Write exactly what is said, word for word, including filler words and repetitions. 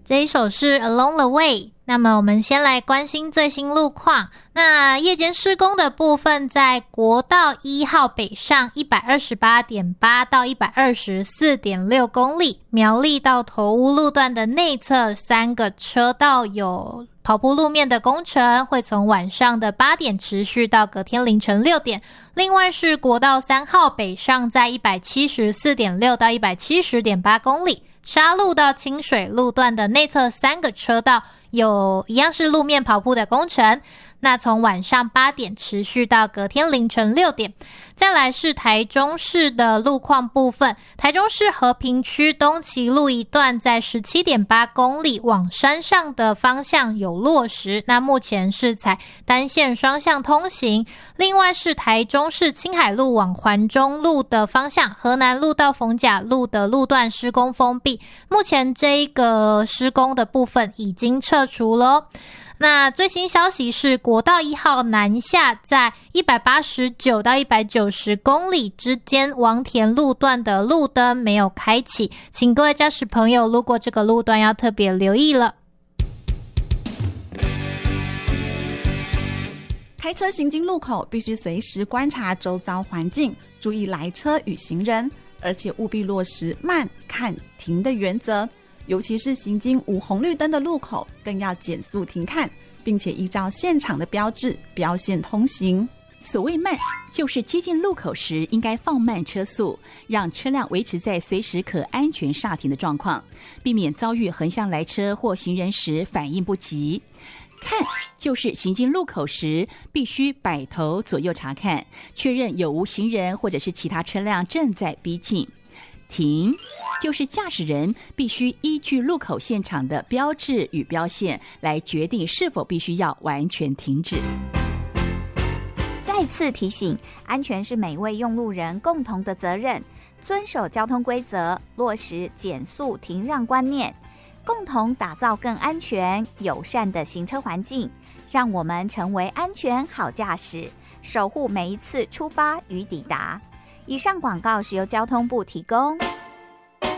这一首是 Along the Way。那么我们先来关心最新路况。那夜间施工的部分，在国道一号北上 一百二十八点八 到 一百二十四点六 公里，苗栗到头屋路段的内侧三个车道有刨铺路面的工程，会从晚上的八点持续到隔天凌晨六点。另外是国道三号北上，在 一百七十四点六 到 一百七十点八 公里，沙路到清水路段的内侧三个车道有一样是路面刨铺的工程，那从晚上八点持续到隔天凌晨六点。再来是台中市的路况部分，台中市和平区东旗路一段在 十七点八 公里往山上的方向有落石，那目前是采单线双向通行。另外是台中市青海路往环中路的方向，河南路到逢甲路的路段施工封闭，目前这个施工的部分已经撤除咯。那最新消息是国道一号南下，在一百八十九到一百九十公里之间王田路段的路灯没有开启，请各位驾驶朋友路过这个路段要特别留意了。 开车行经路口必须随时观察周遭环境，注意来车与行人，而且务必落实慢、看、停的原则。尤其是行经无红绿灯的路口，更要减速停看，并且依照现场的标志标线通行。 所谓慢，就是接近路口时应该放慢车速，让车辆维持在随时可安全刹停的状况，避免遭遇横向来车或行人时反应不及。看，就是行经路口时必须摆头左右查看，确认有无行人或者是其他车辆正在逼近。停，就是驾驶人必须依据路口现场的标志与标线来决定是否必须要完全停止。 再次提醒，安全是每位用路人共同的责任，遵守交通规则，落实减速停让观念，共同打造更安全友善的行车环境，让我们成为安全好驾驶，守护每一次出发与抵达。以上广告是由交通部提供。